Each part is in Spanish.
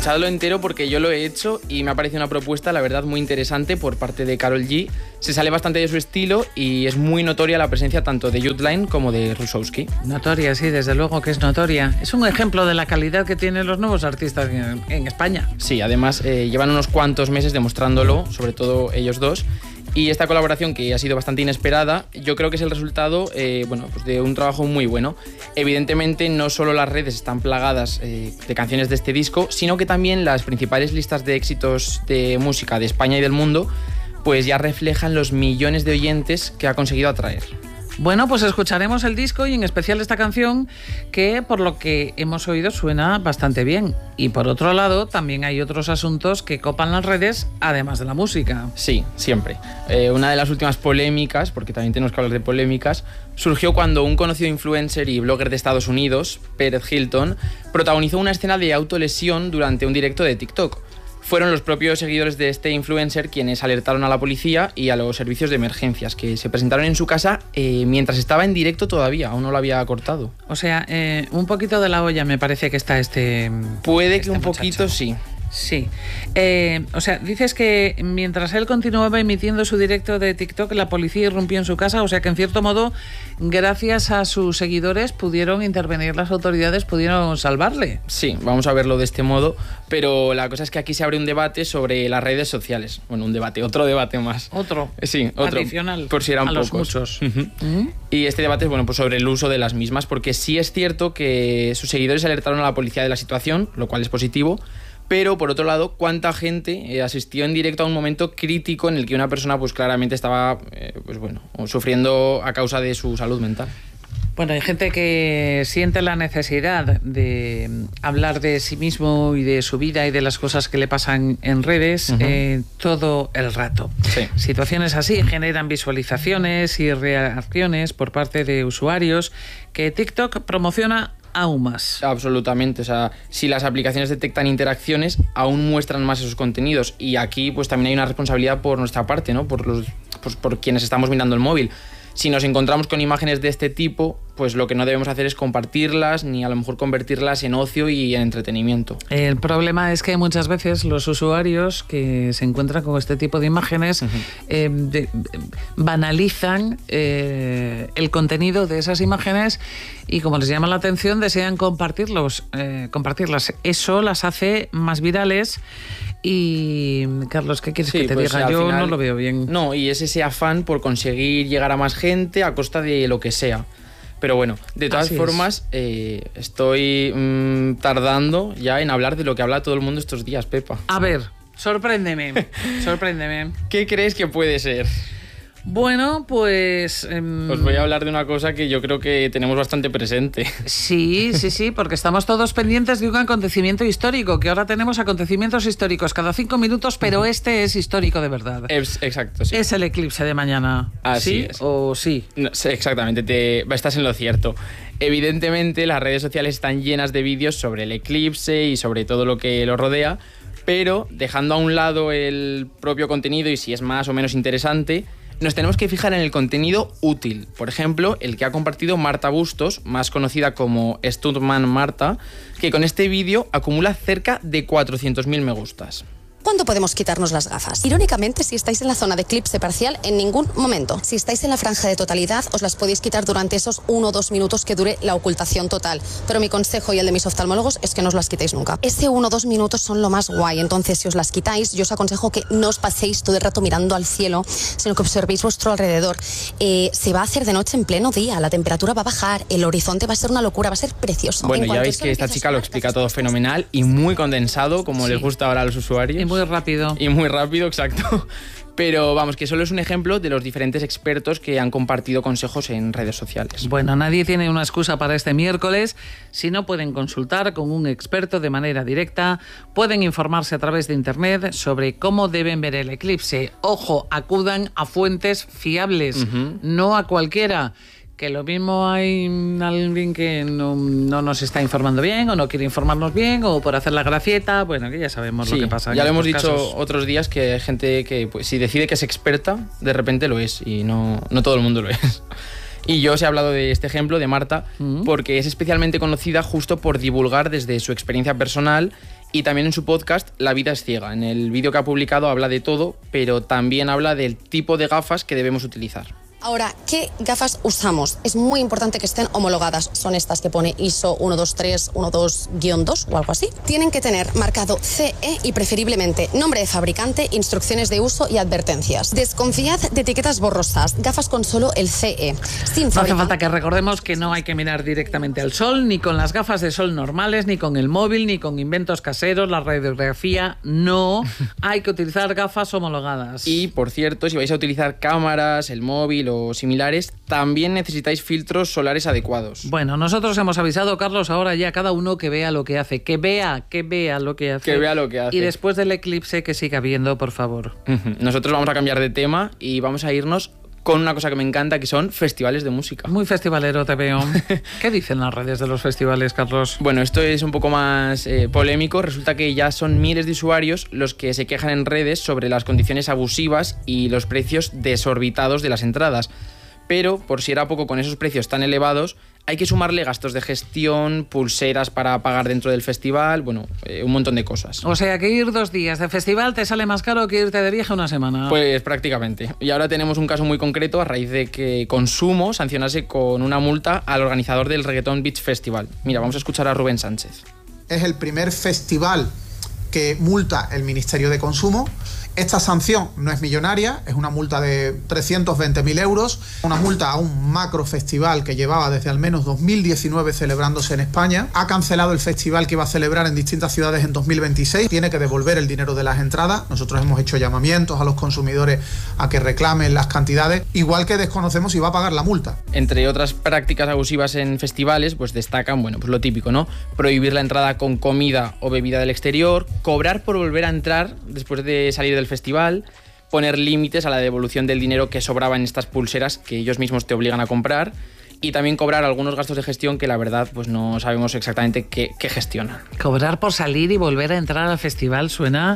escuchadlo entero porque yo lo he hecho y me ha parecido una propuesta, la verdad, muy interesante por parte de Karol G. Se sale bastante de su estilo y es muy notoria la presencia tanto de Youthline como de Rusowski. Notoria, sí, desde luego que es notoria. Es un ejemplo de la calidad que tienen los nuevos artistas en España. Sí, además llevan unos cuantos meses demostrándolo, sobre todo ellos dos. Y esta colaboración, que ha sido bastante inesperada, yo creo que es el resultado pues de un trabajo muy bueno. Evidentemente, no solo las redes están plagadas de canciones de este disco, sino que también las principales listas de éxitos de música de España y del mundo pues ya reflejan los millones de oyentes que ha conseguido atraer. Bueno, pues escucharemos el disco y en especial esta canción que, por lo que hemos oído, suena bastante bien. Y por otro lado, también hay otros asuntos que copan las redes, además de la música. Sí, siempre. Una de las últimas polémicas, porque también tenemos que hablar de polémicas, surgió cuando un conocido influencer y blogger de Estados Unidos, Pérez Hilton, protagonizó una escena de autolesión durante un directo de TikTok. Fueron los propios seguidores de este influencer quienes alertaron a la policía y a los servicios de emergencias, que se presentaron en su casa mientras estaba en directo todavía, aún no lo había cortado. O sea, un poquito de la olla me parece que está este... Puede que un poquito, sí. Sí. O sea, dices que mientras él continuaba emitiendo su directo de TikTok, la policía irrumpió en su casa, o sea que en cierto modo, gracias a sus seguidores, pudieron intervenir las autoridades, pudieron salvarle. Sí, vamos a verlo de este modo, pero la cosa es que aquí se abre un debate sobre las redes sociales. Bueno, otro debate más. Otro. Sí, otro. Adicional. Por si eran a pocos. Los muchos. Y este debate es pues sobre el uso de las mismas, porque sí es cierto que sus seguidores alertaron a la policía de la situación, lo cual es positivo. Pero, por otro lado, ¿cuánta gente asistió en directo a un momento crítico en el que una persona pues claramente estaba sufriendo a causa de su salud mental? Bueno, hay gente que siente la necesidad de hablar de sí mismo y de su vida y de las cosas que le pasan en redes todo el rato. Sí. Situaciones así generan visualizaciones y reacciones por parte de usuarios que TikTok promociona aún más. Absolutamente, o sea, si las aplicaciones detectan interacciones, aún muestran más esos contenidos y aquí pues también hay una responsabilidad por nuestra parte, ¿no? Por quienes estamos mirando el móvil. Si nos encontramos con imágenes de este tipo, pues lo que no debemos hacer es compartirlas ni a lo mejor convertirlas en ocio y en entretenimiento. El problema es que muchas veces los usuarios que se encuentran con este tipo de imágenes banalizan el contenido de esas imágenes y como les llama la atención desean compartirlas. Eso las hace más virales. Y, Carlos, ¿qué quieres que te diga? Yo final, no lo veo bien. No, y es ese afán por conseguir llegar a más gente a costa de lo que sea. Pero bueno, de todas formas, estoy tardando ya en hablar de lo que habla todo el mundo estos días, Pepa. A ver, sorpréndeme. ¿Qué crees que puede ser? Bueno, pues... Os voy a hablar de una cosa que yo creo que tenemos bastante presente. Sí, porque estamos todos pendientes de un acontecimiento histórico, que ahora tenemos acontecimientos históricos cada 5 minutos, pero este es histórico de verdad. Exacto, sí. Es el eclipse de mañana. Así ¿Sí es. o sí? No, exactamente, estás en lo cierto. Evidentemente, las redes sociales están llenas de vídeos sobre el eclipse y sobre todo lo que lo rodea, pero dejando a un lado el propio contenido y si es más o menos interesante, nos tenemos que fijar en el contenido útil. Por ejemplo, el que ha compartido Marta Bustos, más conocida como Stuntman Marta, que con este vídeo acumula cerca de 400.000 me gustas. ¿Cuándo podemos quitarnos las gafas? Irónicamente, si estáis en la zona de eclipse parcial, en ningún momento. Si estáis en la franja de totalidad, os las podéis quitar durante esos 1 o 2 minutos que dure la ocultación total. Pero mi consejo y el de mis oftalmólogos es que no os las quitéis nunca. Ese 1 o 2 minutos son lo más guay, entonces si os las quitáis, yo os aconsejo que no os paséis todo el rato mirando al cielo, sino que observéis vuestro alrededor. Se va a hacer de noche en pleno día, la temperatura va a bajar, el horizonte va a ser una locura, va a ser precioso. Bueno, ya veis que esta chica lo explica todo fenomenal y muy condensado, como les gusta ahora a los usuarios. Y muy rápido, exacto. Pero vamos, que solo es un ejemplo de los diferentes expertos que han compartido consejos en redes sociales. Bueno, nadie tiene una excusa para este miércoles. Si no pueden consultar con un experto de manera directa, pueden informarse a través de internet sobre cómo deben ver el eclipse. Ojo, acudan a fuentes fiables, no a cualquiera. Que lo mismo hay alguien que no nos está informando bien o no quiere informarnos bien o por hacer la gracieta, bueno, que ya sabemos lo que pasa. Ya lo hemos dicho otros días que hay gente que pues, si decide que es experta, de repente lo es y no todo el mundo lo es. Y yo os he hablado de este ejemplo de Marta porque es especialmente conocida justo por divulgar desde su experiencia personal Y también en su podcast La vida es ciega. En el vídeo que ha publicado habla de todo, pero también habla del tipo de gafas que debemos utilizar. Ahora, ¿qué gafas usamos? Es muy importante que estén homologadas. Son estas que pone ISO 12312-2 o algo así. Tienen que tener marcado CE y preferiblemente nombre de fabricante, instrucciones de uso y advertencias. Desconfiad de etiquetas borrosas. Gafas con solo el CE. No hace falta que recordemos que no hay que mirar directamente al sol, ni con las gafas de sol normales, ni con el móvil, ni con inventos caseros, la radiografía. No, hay que utilizar gafas homologadas. Y, por cierto, si vais a utilizar cámaras, el móvil o similares, también necesitáis filtros solares adecuados. Bueno, nosotros hemos avisado, Carlos, ahora ya cada uno que vea lo que hace. Que vea lo que hace. Que vea lo que hace. Y después del eclipse que siga viendo, por favor. Nosotros vamos a cambiar de tema y vamos a irnos con una cosa que me encanta, que son festivales de música. Muy festivalero te veo. ¿Qué dicen las redes de los festivales, Carlos? Bueno, esto es un poco más polémico. Resulta que ya son miles de usuarios los que se quejan en redes sobre las condiciones abusivas y los precios desorbitados de las entradas. Pero, por si era poco con esos precios tan elevados, hay que sumarle gastos de gestión, pulseras para pagar dentro del festival, bueno, un montón de cosas. O sea que ir 2 días de festival te sale más caro que irte de viaje una semana. Pues prácticamente. Y ahora tenemos un caso muy concreto a raíz de que Consumo sancionase con una multa al organizador del Reggaeton Beach Festival. Mira, vamos a escuchar a Rubén Sánchez. Es el primer festival que multa el Ministerio de Consumo. Esta sanción no es millonaria, es una multa de 320.000 euros, una multa a un macro festival que llevaba desde al menos 2019 celebrándose en España. Ha cancelado el festival que iba a celebrar en distintas ciudades en 2026, tiene que devolver el dinero de las entradas. Nosotros hemos hecho llamamientos a los consumidores a que reclamen las cantidades, igual que desconocemos si va a pagar la multa. Entre otras prácticas abusivas en festivales, pues destacan, bueno, pues lo típico, ¿no? Prohibir la entrada con comida o bebida del exterior, cobrar por volver a entrar después de salir del festival, poner límites a la devolución del dinero que sobraba en estas pulseras que ellos mismos te obligan a comprar, y también cobrar algunos gastos de gestión que la verdad pues no sabemos exactamente qué gestionan. Cobrar por salir y volver a entrar al festival suena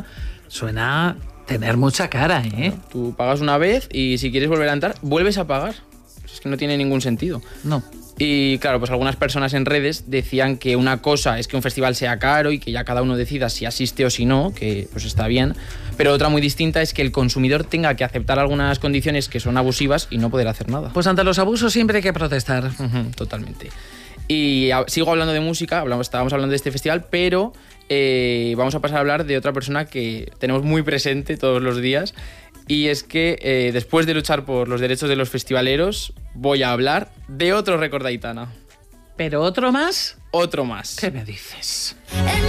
tener mucha cara, ¿eh? Bueno, tú pagas una vez y si quieres volver a entrar, vuelves a pagar. Es que no tiene ningún sentido. No. Y claro, pues algunas personas en redes decían que una cosa es que un festival sea caro y que ya cada uno decida si asiste o si no, que pues está bien, pero otra muy distinta es que el consumidor tenga que aceptar algunas condiciones que son abusivas y no poder hacer nada. Pues ante los abusos siempre hay que protestar. Totalmente. Y sigo hablando de música, estábamos hablando de este festival, pero vamos a pasar a hablar de otra persona que tenemos muy presente todos los días. Y es que después de luchar por los derechos de los festivaleros, voy a hablar de otro récord de Aitana. ¿Pero otro más? Otro más. ¿Qué me dices?